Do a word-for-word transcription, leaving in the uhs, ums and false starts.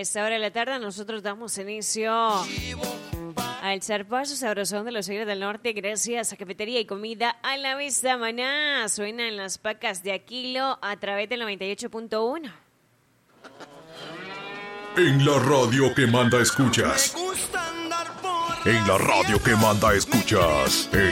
esta hora de la tarde nosotros damos inicio al zarpazo sabrosón de los Tigres del Norte gracias a Cafetería y Comida a la Vista Maná. Suenan las pacas de Aquilo a través del noventa y ocho punto uno. En la radio que manda escuchas. En la radio que manda escuchas. En